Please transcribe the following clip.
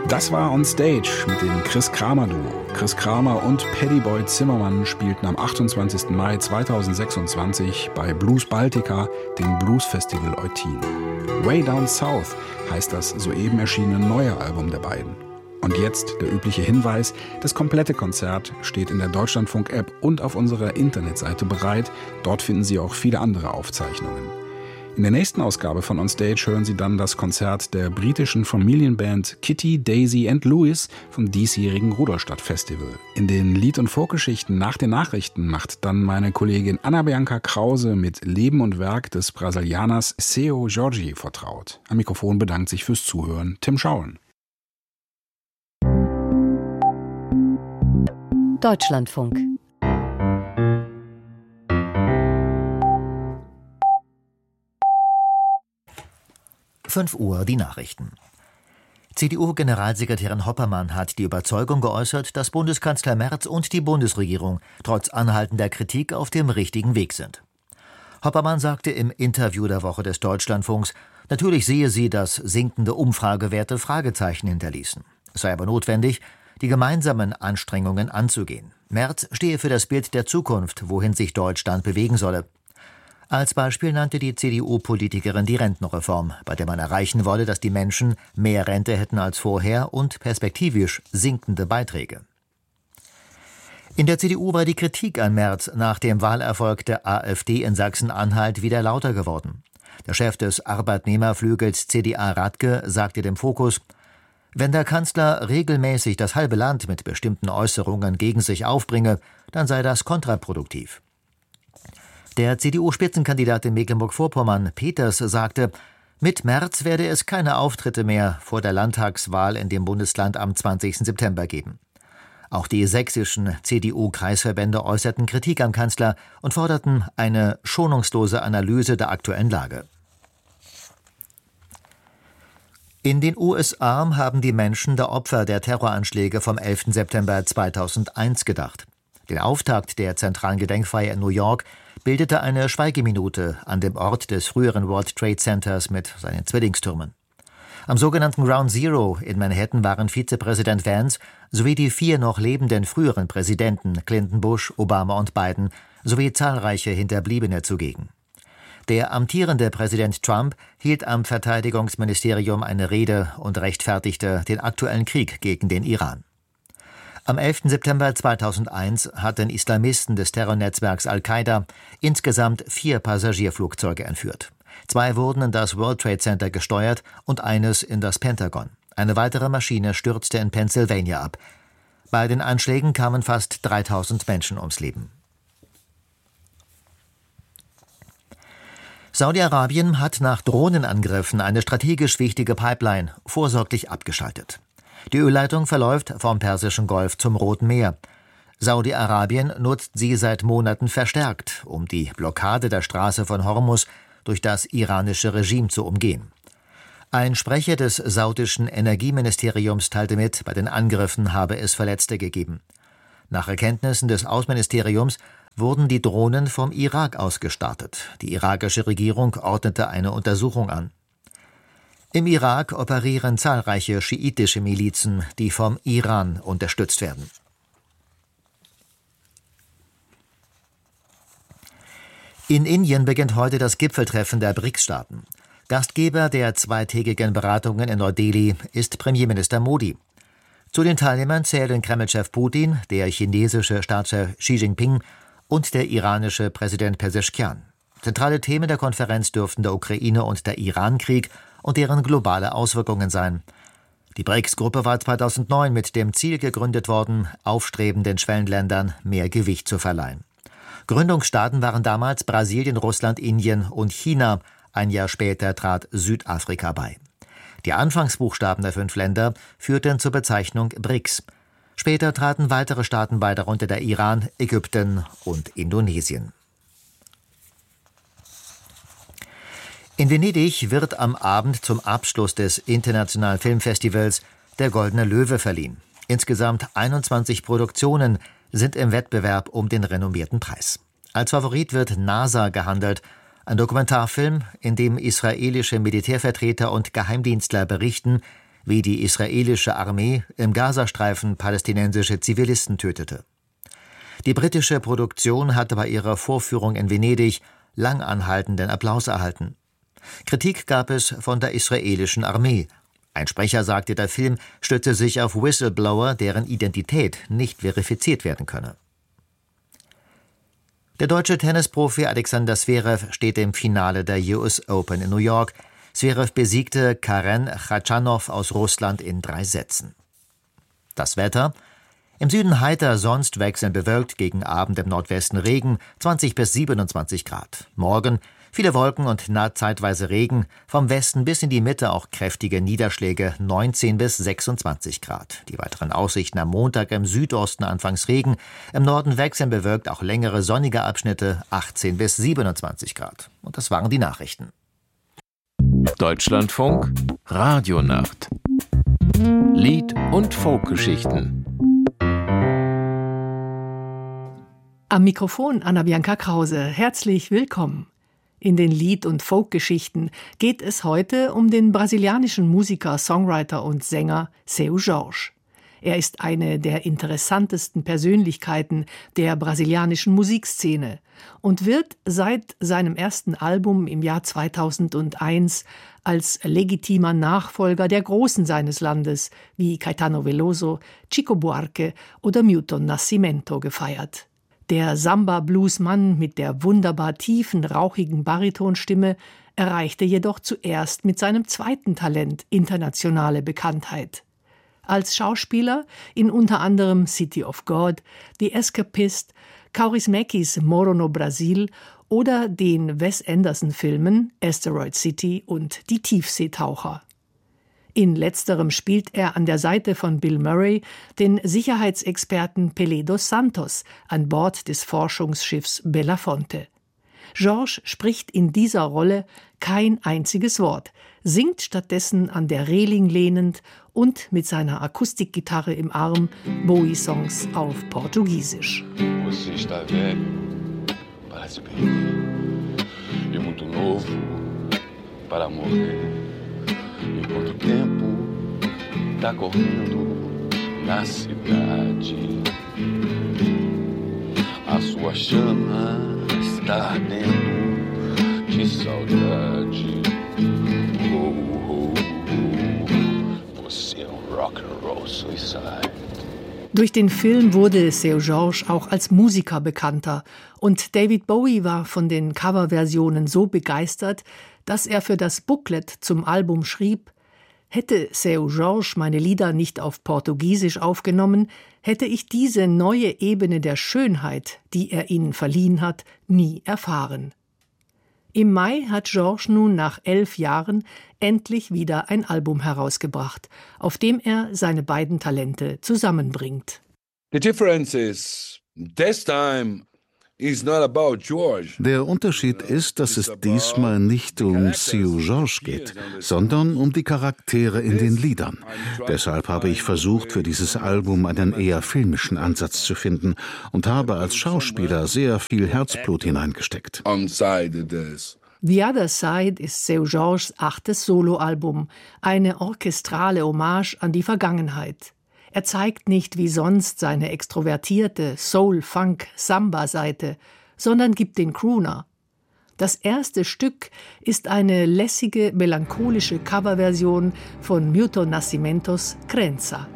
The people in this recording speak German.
Das war On Stage mit dem Chris Kramer-Duo. Chris Kramer und Paddy Boy Zimmermann spielten am 28. Mai 2026 bei Blues Baltica, dem Blues Festival Eutin. Way Down South heißt das soeben erschienene neue Album der beiden. Und jetzt der übliche Hinweis, das komplette Konzert steht in der Deutschlandfunk-App und auf unserer Internetseite bereit. Dort finden Sie auch viele andere Aufzeichnungen. In der nächsten Ausgabe von On Stage hören Sie dann das Konzert der britischen Familienband Kitty, Daisy and Louis vom diesjährigen Rudolstadt Festival. In den Lied- und Vorgeschichten nach den Nachrichten macht dann meine Kollegin Anna-Bianca Krause mit Leben und Werk des Brasilianers Seu Jorge vertraut. Am Mikrofon bedankt sich fürs Zuhören Tim Schaulen. Deutschlandfunk. 5 Uhr die Nachrichten. CDU-Generalsekretärin Hoppermann hat die Überzeugung geäußert, dass Bundeskanzler Merz und die Bundesregierung trotz anhaltender Kritik auf dem richtigen Weg sind. Hoppermann sagte im Interview der Woche des Deutschlandfunks, natürlich sehe sie, dass sinkende Umfragewerte Fragezeichen hinterließen. Es sei aber notwendig, die gemeinsamen Anstrengungen anzugehen. Merz stehe für das Bild der Zukunft, wohin sich Deutschland bewegen solle. Als Beispiel nannte die CDU-Politikerin die Rentenreform, bei der man erreichen wolle, dass die Menschen mehr Rente hätten als vorher und perspektivisch sinkende Beiträge. In der CDU war die Kritik an Merz nach dem Wahlerfolg der AfD in Sachsen-Anhalt wieder lauter geworden. Der Chef des Arbeitnehmerflügels CDA Radke sagte dem Fokus, wenn der Kanzler regelmäßig das halbe Land mit bestimmten Äußerungen gegen sich aufbringe, dann sei das kontraproduktiv. Der CDU-Spitzenkandidat in Mecklenburg-Vorpommern, Peters, sagte, mit Merz werde es keine Auftritte mehr vor der Landtagswahl in dem Bundesland am 20. September geben. Auch die sächsischen CDU-Kreisverbände äußerten Kritik am Kanzler und forderten eine schonungslose Analyse der aktuellen Lage. In den USA haben die Menschen der Opfer der Terroranschläge vom 11. September 2001 gedacht. Den Auftakt der zentralen Gedenkfeier in New York bildete eine Schweigeminute an dem Ort des früheren World Trade Centers mit seinen Zwillingstürmen. Am sogenannten Ground Zero in Manhattan waren Vizepräsident Vance sowie die 4 noch lebenden früheren Präsidenten Clinton, Bush, Obama und Biden sowie zahlreiche Hinterbliebene zugegen. Der amtierende Präsident Trump hielt am Verteidigungsministerium eine Rede und rechtfertigte den aktuellen Krieg gegen den Iran. Am 11. September 2001 hatten Islamisten des Terrornetzwerks Al-Qaida insgesamt 4 Passagierflugzeuge entführt. 2 wurden in das World Trade Center gesteuert und eines in das Pentagon. Eine weitere Maschine stürzte in Pennsylvania ab. Bei den Anschlägen kamen fast 3000 Menschen ums Leben. Saudi-Arabien hat nach Drohnenangriffen eine strategisch wichtige Pipeline vorsorglich abgeschaltet. Die Ölleitung verläuft vom Persischen Golf zum Roten Meer. Saudi-Arabien nutzt sie seit Monaten verstärkt, um die Blockade der Straße von Hormuz durch das iranische Regime zu umgehen. Ein Sprecher des saudischen Energieministeriums teilte mit, bei den Angriffen habe es Verletzte gegeben. Nach Erkenntnissen des Außenministeriums wurden die Drohnen vom Irak aus gestartet. Die irakische Regierung ordnete eine Untersuchung an. Im Irak operieren zahlreiche schiitische Milizen, die vom Iran unterstützt werden. In Indien beginnt heute das Gipfeltreffen der BRICS-Staaten. Gastgeber der zweitägigen Beratungen in Neu-Delhi ist Premierminister Modi. Zu den Teilnehmern zählen Kremlchef Putin, der chinesische Staatschef Xi Jinping und der iranische Präsident Pezeshkian. Zentrale Themen der Konferenz dürften der Ukraine- und der Iran-Krieg und deren globale Auswirkungen sein. Die BRICS-Gruppe war 2009 mit dem Ziel gegründet worden, aufstrebenden Schwellenländern mehr Gewicht zu verleihen. Gründungsstaaten waren damals Brasilien, Russland, Indien und China. Ein Jahr später trat Südafrika bei. Die Anfangsbuchstaben der 5 Länder führten zur Bezeichnung BRICS. Später traten weitere Staaten bei, darunter der Iran, Ägypten und Indonesien. In Venedig wird am Abend zum Abschluss des Internationalen Filmfestivals der Goldene Löwe verliehen. Insgesamt 21 Produktionen sind im Wettbewerb um den renommierten Preis. Als Favorit wird NASA gehandelt, ein Dokumentarfilm, in dem israelische Militärvertreter und Geheimdienstler berichten, wie die israelische Armee im Gazastreifen palästinensische Zivilisten tötete. Die britische Produktion hatte bei ihrer Vorführung in Venedig lang anhaltenden Applaus erhalten. Kritik gab es von der israelischen Armee. Ein Sprecher sagte, der Film stütze sich auf Whistleblower, deren Identität nicht verifiziert werden könne. Der deutsche Tennisprofi Alexander Zverev steht im Finale der US Open in New York. Zverev besiegte Karen Khachanov aus Russland in 3 Sätzen. Das Wetter: im Süden heiter, sonst wechselnd bewölkt, gegen Abend im Nordwesten Regen, 20 bis 27 Grad. Morgen viele Wolken und zeitweise Regen, vom Westen bis in die Mitte auch kräftige Niederschläge, 19 bis 26 Grad. Die weiteren Aussichten: am Montag im Südosten anfangs Regen, im Norden wechselnd bewölkt, auch längere sonnige Abschnitte, 18 bis 27 Grad. Und das waren die Nachrichten. Deutschlandfunk Radionacht. Lied- und Folkgeschichten. Am Mikrofon Anna-Bianca Krause. Herzlich willkommen. In den Lied- und Folkgeschichten geht es heute um den brasilianischen Musiker, Songwriter und Sänger Seu Jorge. Er ist eine der interessantesten Persönlichkeiten der brasilianischen Musikszene und wird seit seinem ersten Album im Jahr 2001 als legitimer Nachfolger der Großen seines Landes wie Caetano Veloso, Chico Buarque oder Milton Nascimento gefeiert. Der Samba-Blues-Mann mit der wunderbar tiefen, rauchigen Baritonstimme erreichte jedoch zuerst mit seinem zweiten Talent internationale Bekanntheit. Als Schauspieler in unter anderem City of God, The Escapist, Kaurismäkis Moro no Brasil oder den Wes Anderson-Filmen Asteroid City und Die Tiefseetaucher. In letzterem spielt er an der Seite von Bill Murray den Sicherheitsexperten Pelé dos Santos an Bord des Forschungsschiffs Belafonte. Jorge spricht in dieser Rolle kein einziges Wort, singt stattdessen an der Reling lehnend und mit seiner Akustikgitarre im Arm Bowie-Songs auf Portugiesisch. Você está velho para se perder e muito novo para morrer. Enquanto o tempo tá correndo na cidade, a sua chama está ardendo de saudade. Você é rock and roll suicide. Durch den Film wurde Seu Jorge auch als Musiker bekannter und David Bowie war von den Coverversionen so begeistert, dass er für das Booklet zum Album schrieb: Hätte Seu Jorge meine Lieder nicht auf Portugiesisch aufgenommen, hätte ich diese neue Ebene der Schönheit, die er ihnen verliehen hat, nie erfahren. Im Mai hat Jorge nun nach 11 Jahren endlich wieder ein Album herausgebracht, auf dem er seine beiden Talente zusammenbringt. The difference is this time is not about George. Der Unterschied ist, dass es diesmal nicht um Seu Jorge geht, sondern um die Charaktere in den Liedern. Deshalb habe ich versucht, für dieses Album einen eher filmischen Ansatz zu finden und habe als Schauspieler sehr viel Herzblut hineingesteckt. The Other Side ist Seu Jorges 8. Soloalbum, eine orchestrale Hommage an die Vergangenheit. Er zeigt nicht wie sonst seine extrovertierte Soul-Funk-Samba-Seite, sondern gibt den Crooner. Das erste Stück ist eine lässige, melancholische Coverversion von Milton Nascimentos Crença.